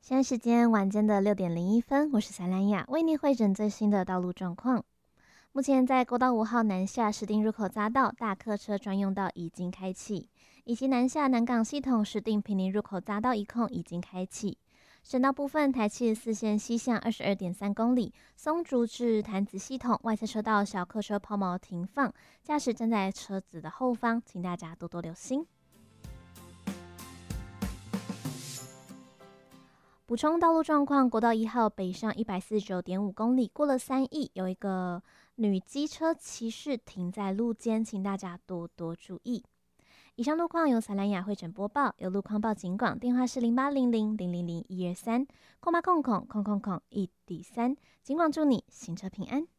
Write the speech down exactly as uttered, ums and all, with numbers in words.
现在时间晚间的六点零一分，我是萨兰雅，为您汇整最新的道路状况。目前在国道五号南下石碇入口匝道大客车专用道已经开启，以及南下南港系统石碇坪林入口匝道一控已经开启。省道部分，台七十四线西向二十二点三公里，松竹至潭子系统外侧车道小客车抛锚停放，驾驶站在车子的后方，请大家多多留心。补充道路状况，国道一号北上一百四十九点五公里，过了三义，有一个女机车骑士停在路肩，请大家多多注意。以上路况由萨兰雅会诊播报，有路况报警广，电话是零八零零零零零一二三，空八空空空空空一底三，警广祝你行车平安。